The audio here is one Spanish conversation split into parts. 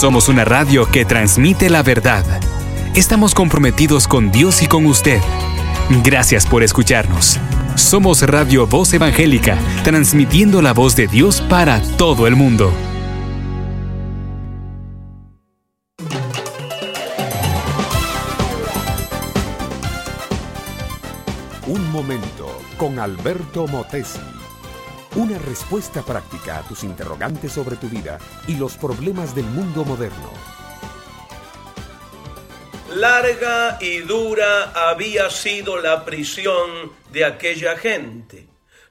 Somos una radio que transmite la verdad. Estamos comprometidos con Dios y con usted. Gracias por escucharnos. Somos Radio Voz Evangélica, transmitiendo la voz de Dios para todo el mundo. Un momento con Alberto Motesi. Una respuesta práctica a tus interrogantes sobre tu vida y los problemas del mundo moderno. Larga y dura había sido la prisión de aquella gente.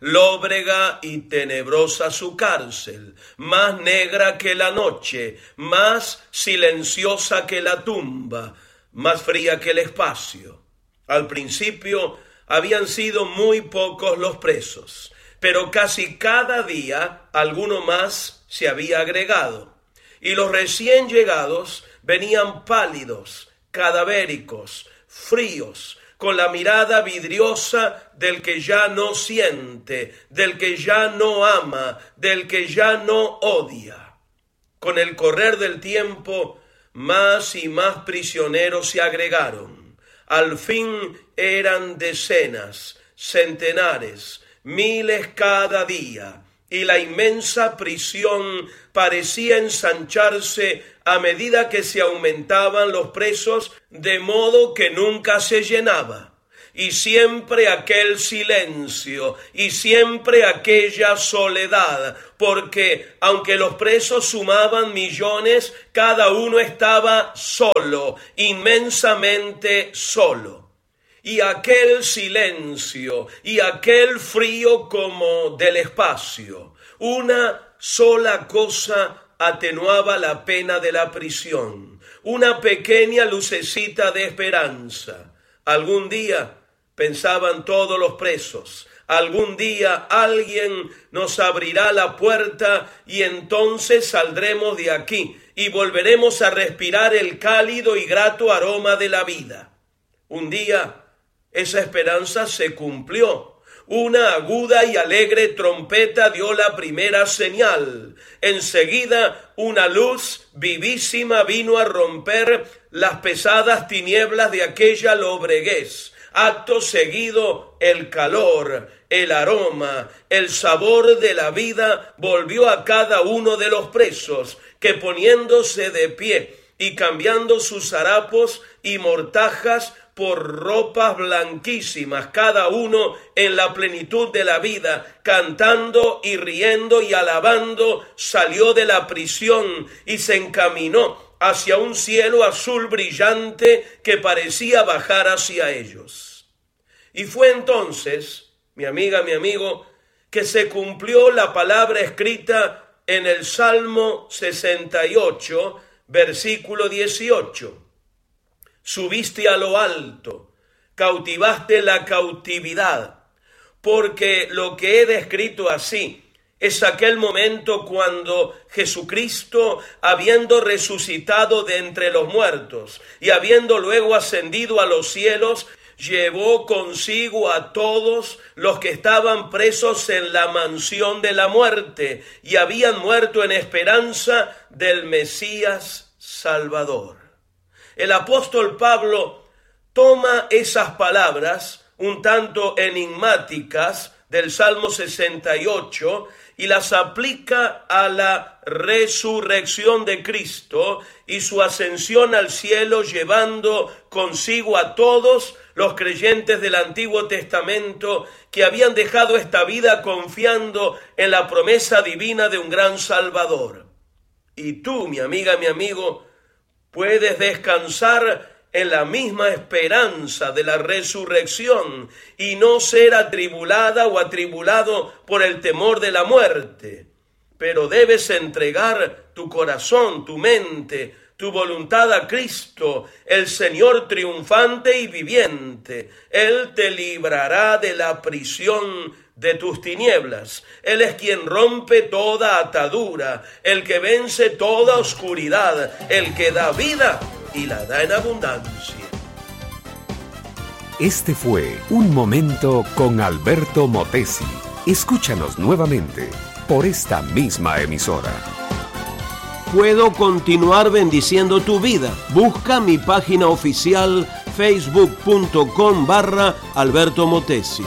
Lóbrega y tenebrosa su cárcel, más negra que la noche, más silenciosa que la tumba, más fría que el espacio. Al principio habían sido muy pocos los presos, pero casi cada día alguno más se había agregado, y los recién llegados venían pálidos, cadavéricos, fríos, con la mirada vidriosa del que ya no siente, del que ya no ama, del que ya no odia. Con el correr del tiempo, más y más prisioneros se agregaron. Al fin eran decenas, centenares, miles cada día, y la inmensa prisión parecía ensancharse a medida que se aumentaban los presos, de modo que nunca se llenaba. Y siempre aquel silencio, y siempre aquella soledad, porque aunque los presos sumaban millones, cada uno estaba solo, inmensamente solo. Y aquel silencio y aquel frío como del espacio, una sola cosa atenuaba la pena de la prisión, una pequeña lucecita de esperanza. Algún día, pensaban todos los presos, algún día alguien nos abrirá la puerta y entonces saldremos de aquí y volveremos a respirar el cálido y grato aroma de la vida. Un día, esa esperanza se cumplió. Una aguda y alegre trompeta dio la primera señal. Enseguida, una luz vivísima vino a romper las pesadas tinieblas de aquella lobreguez. Acto seguido, el calor, el aroma, el sabor de la vida volvió a cada uno de los presos, que poniéndose de pie y cambiando sus harapos y mortajas por ropas blanquísimas, cada uno en la plenitud de la vida, cantando y riendo y alabando, salió de la prisión y se encaminó hacia un cielo azul brillante que parecía bajar hacia ellos. Y fue entonces, mi amiga, mi amigo, que se cumplió la palabra escrita en el Salmo 68, versículo 18. Subiste a lo alto, cautivaste la cautividad, porque lo que he descrito así es aquel momento cuando Jesucristo, habiendo resucitado de entre los muertos y habiendo luego ascendido a los cielos, llevó consigo a todos los que estaban presos en la mansión de la muerte y habían muerto en esperanza del Mesías Salvador. El apóstol Pablo toma esas palabras un tanto enigmáticas del Salmo 68 y las aplica a la resurrección de Cristo y su ascensión al cielo, llevando consigo a todos los creyentes del Antiguo Testamento que habían dejado esta vida confiando en la promesa divina de un gran Salvador. Y tú, mi amiga, mi amigo, puedes descansar en la misma esperanza de la resurrección y no ser atribulada o atribulado por el temor de la muerte. Pero debes entregar tu corazón, tu mente, tu voluntad a Cristo, el Señor triunfante y viviente. Él te librará de la prisión de tus tinieblas. Él es quien rompe toda atadura, el que vence toda oscuridad, el que da vida y la da en abundancia. Este fue Un Momento con Alberto Motesi. Escúchanos nuevamente por esta misma emisora. puedo continuar bendiciendo tu vida. Busca mi página oficial facebook.com/Alberto Motesi.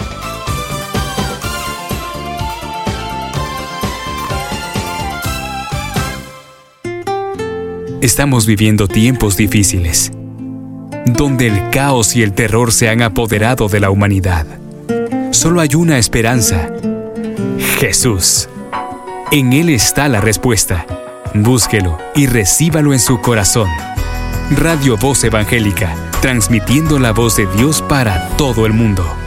Estamos viviendo tiempos difíciles, donde el caos y el terror se han apoderado de la humanidad. Solo hay una esperanza: Jesús. En Él está la respuesta. Búsquelo y recíbalo en su corazón. Radio Voz Evangélica, transmitiendo la voz de Dios para todo el mundo.